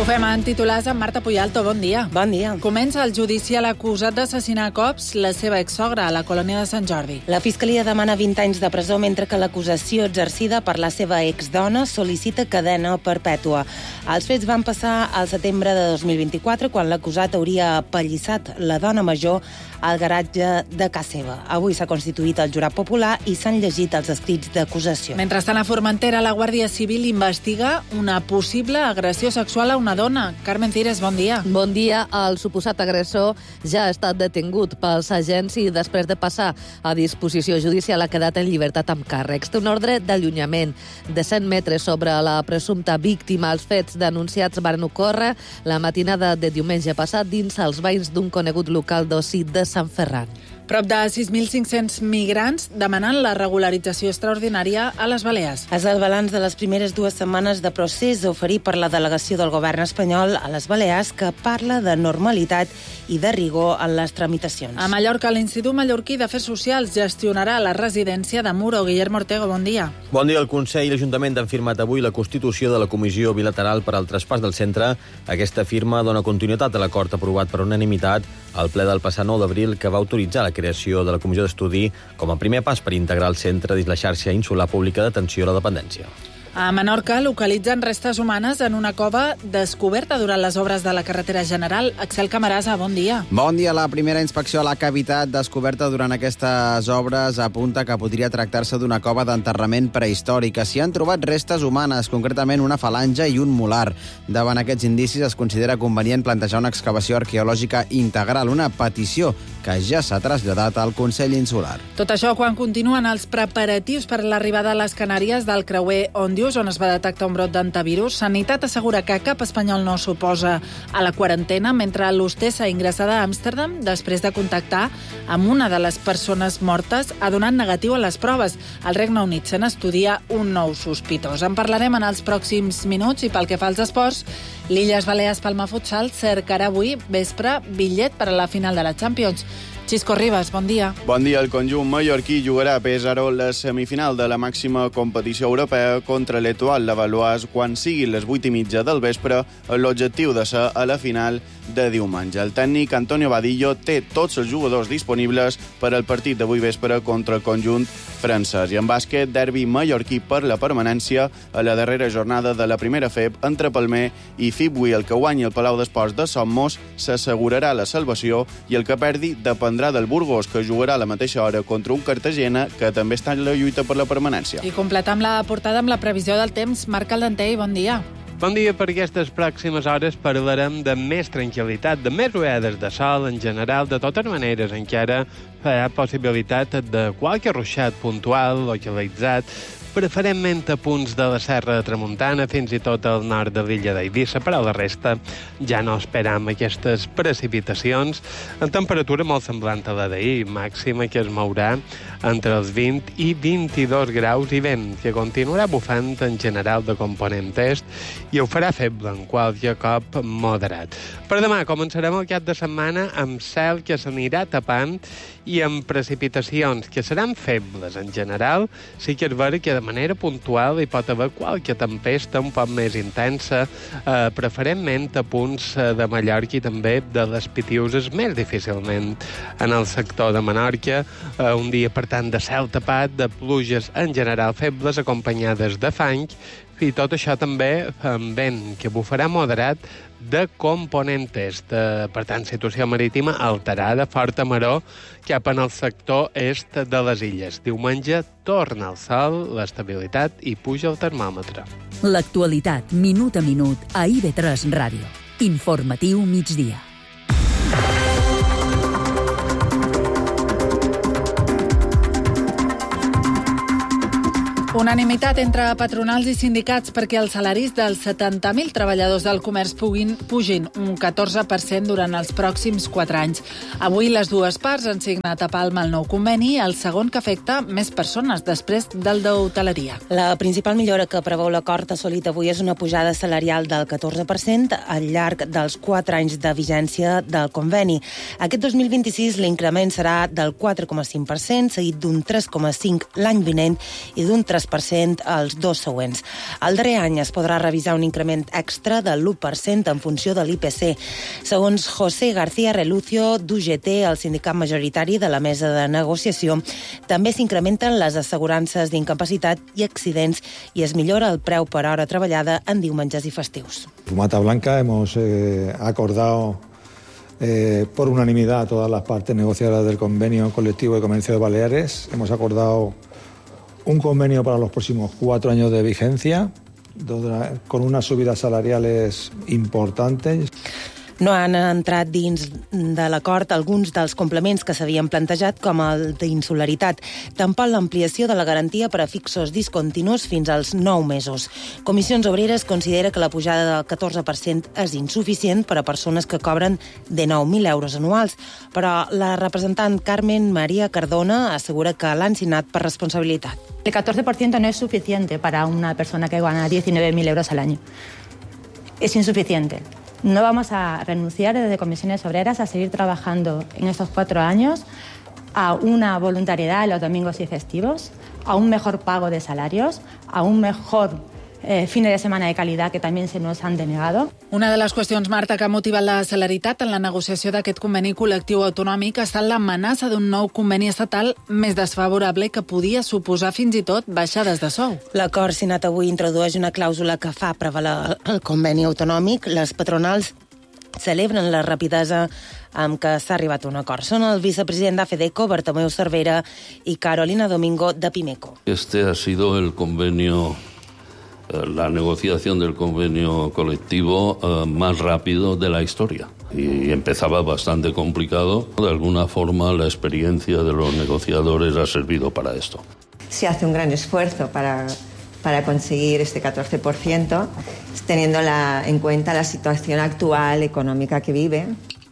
Ho fem en titulars amb Marta Puyalto. Bon dia. Bon dia. Comença el judici a l'acusat d'assassinar a cops la seva exsogra a la colònia de Sant Jordi. La Fiscalia demana 20 anys de presó, mentre que l'acusació exercida per la seva exdona sol·licita cadena perpètua. Els fets van passar al setembre de 2024, quan l'acusat hauria apallissat la dona major al garatge de casa seva. Avui s'ha constituït el jurat popular i s'han llegit els escrits d'acusació. Mentrestant, a Formentera, la Guàrdia Civil investiga una possible agressió sexual a una dona. Carmen Cires, bon dia. Bon dia. El suposat agressor ja ha estat detingut pels agents i després de passar a disposició judicial ha quedat en llibertat amb càrrecs. Té un ordre d'allunyament de 100 metres sobre la presumpta víctima. Els fets denunciats van ocórrer la matinada de diumenge passat dins els banys d'un conegut local d'oci de Sant Ferran. Prop de 6.500 migrants demanant la regularització extraordinària a les Balears. És el balanç de les primeres 2 setmanes de procés oferit per la delegació del govern espanyol a les Balears, que parla de normalitat i de rigor en les tramitacions. A Mallorca, l'Institut Mallorquí d'Afers Socials gestionarà la residència de Muro. Guillermo Ortego, bon dia. Bon dia. El Consell i l'Ajuntament han firmat avui la constitució de la Comissió Bilateral per al Traspàs del Centre. Aquesta firma dona continuïtat a l'acord aprovat per unanimitat al ple del passat 9 d'abril, que va autoritzar la creació de la Comissió d'Estudi com a primer pas per integrar el centre dins la xarxa insular pública d'atenció a la dependència. A Menorca localitzen restes humanes en una cova descoberta durant les obres de la carretera general. Axel Camarasa, bon dia. Bon dia. La primera inspecció a la cavitat descoberta durant aquestes obres apunta que podria tractar-se d'una cova d'enterrament prehistòrica. S'hi han trobat restes humanes, concretament una falange i un molar. Davant aquests indicis es considera convenient plantejar una excavació arqueològica integral, una petició que ja s'ha traslladat al Consell Insular. Tot això quan continuen els preparatius per l'arribada a les Canàries del creuer Òndius, on es va detectar un brot d'antivirus. Sanitat assegura que cap espanyol no s'oposa a la quarantena, mentre l'hostessa ingressada a Amsterdam, després de contactar amb una de les persones mortes, ha donat negatiu a les proves. Al Regne Unit se n'estudia un nou sospitós. En parlarem en els pròxims minuts, i pel que fa als esports, l'Illes Balears Palma Futsal cercarà avui vespre bitllet per a la final de la Champions. Xisco Ribas, bon dia. Bon dia. El conjunt mallorquí jugarà a Pesaro la semifinal de la màxima competició europea contra l'Etoile de Valois quan siguin les 8:30 del vespre, amb l'objectiu de ser a la final de diumenge. El tècnic Antonio Vadillo té tots els jugadors disponibles per al partit d'avui vespre contra el conjunt francès. I en bàsquet, derbi mallorquí per la permanència a la darrera jornada de la primera FEB entre Palmer i Fibui. El que guanyi el Palau d'Esports de Somos s'assegurarà la salvació, i el que perdi dependrà del Burgos, que jugarà a la mateixa hora contra un Cartagena, que també està en la lluita per la permanència. I completam la portada amb la previsió del temps. Marc Caldentei, bon dia. Bon dia. Per aquestes pròximes hores parlarem de més tranquil·litat, de més ullades de sol en general. De totes maneres, encara hi ha possibilitat de qualque ruixat puntual, localitzat, preferentment a punts de la Serra de Tramuntana, fins i tot al nord de l'illa d'Eivissa, però a la resta ja no esperam aquestes precipitacions. En temperatura molt semblant a la d'ahir, màxima que es mourà entre els 20 i 22 graus, i vent que continuarà bufant en general de component est i ho farà feble en qualque cop moderat. Per demà començarem el cap de setmana amb cel que s'anirà tapant i amb precipitacions que seran febles en general. Sí que és vera que de manera puntual hi pot haver qualque tempesta un poc més intensa, preferentment a punts de Mallorca i també de les Pitiuses, més difícilment en el sector de Menorca. Un dia, per tant, de cel tapat, de pluges en general febles acompanyades de fang, i tot això també amb vent que bufarà moderat de component est. Per tant, situació marítima alterada, forta maror cap en el sector est de les illes. Diumenge torna el sol, l'estabilitat i puja el termòmetre. L'actualitat, minut a minut, a IB3 Ràdio. Informatiu migdia. Unanimitat entre patronals i sindicats perquè els salaris dels 70.000 treballadors del comerç pugin un 14% durant els pròxims 4 anys. Avui les dues parts han signat a Palma el nou conveni, el segon que afecta més persones després del d'hoteleria. La principal millora que preveu l'acord assolit avui és una pujada salarial del 14% al llarg dels 4 anys de vigència del conveni. Aquest 2026 l'increment serà del 4,5%, seguit d'un 3,5% l'any vinent i d'un 3% 2% els 2 següents. El darrer any es podrà revisar un increment extra del l'1% en funció de l'IPC. Segons José García Relucio, d'UGT, el sindicat majoritari de la mesa de negociació, també s'incrementen les assegurances d'incapacitat i accidents i es millora el preu per hora treballada en diumenges i festius. Fumata Blanca hemos acordado por unanimidad a todas las partes negociadoras del convenio colectivo de comercio de Baleares. Hemos acordado un convenio para los próximos 4 años de vigencia, con unas subidas salariales importantes. No han entrat dins de l'acord alguns dels complements que s'havien plantejat, com el d'insolaritat, tampoc l'ampliació de la garantia per a fixos discontinus fins als 9 mesos. Comissions Obreres considera que la pujada del 14% és insuficient per a persones que cobren de 9.000 euros anuals, però la representant Carmen María Cardona assegura que l'han signat per responsabilitat. El 14% no es suficiente para una persona que gana 19.000 euros al año. Es insuficiente. No vamos a renunciar desde Comisiones Obreras a seguir trabajando en estos 4 años a una voluntariedad en los domingos y festivos, a un mejor pago de salarios, a un mejor fines de setmana de qualitat que també se nos han denegado. Una de les qüestions, Marta, que ha motivat la celeritat en la negociació d'aquest conveni col·lectiu autonòmic ha estat l'amenaça d'un nou conveni estatal més desfavorable que podia suposar fins i tot baixades de sou. L'acord signat avui introdueix una clàusula que fa prevaler el conveni autonòmic. Les patronals celebren la rapidesa amb què s'ha arribat a un acord. Són el vicepresident d'AFEDECO, Bartomeu Cervera, i Carolina Domingo, de Pimeco. Este ha sido el convenio, la negociación del convenio colectivo más rápido de la historia. Y empezaba bastante complicado. De alguna forma, la experiencia de los negociadores ha servido para esto. Se hace un gran esfuerzo para conseguir este 14%, teniendo en cuenta la situación actual econòmica que vive.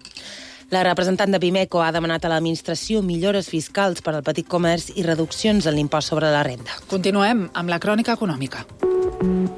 La representant de Pimeco ha demanat a l'administració millores fiscals per al petit comerç i reduccions en l'impost sobre la renda. Continuem amb la crònica econòmica.